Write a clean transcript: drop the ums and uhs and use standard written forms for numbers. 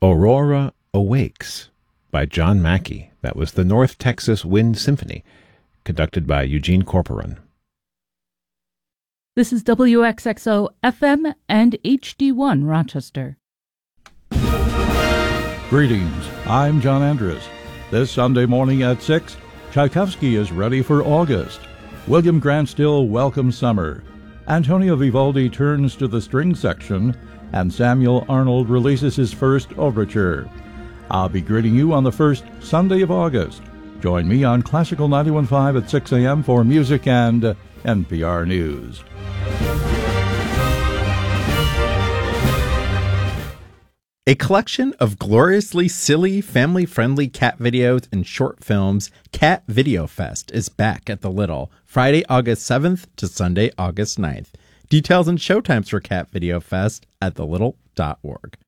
Aurora Awakes by John Mackey. That was the North Texas Wind Symphony, conducted by Eugene Corporon. This is WXXO FM and HD1 Rochester. Greetings, I'm John Andrus. This Sunday morning at 6, Tchaikovsky is ready for August. William Grant Still welcomes summer. Antonio Vivaldi turns to the string section, and Samuel Arnold releases his first overture. I'll be greeting you on the first Sunday of August. Join me on Classical 91.5 at 6 a.m. for music and NPR News. A collection of gloriously silly, family-friendly cat videos and short films, Cat Video Fest, is back at the Little, Friday, August 7th to Sunday, August 9th. Details and showtimes for Cat Video Fest at thelittle.org.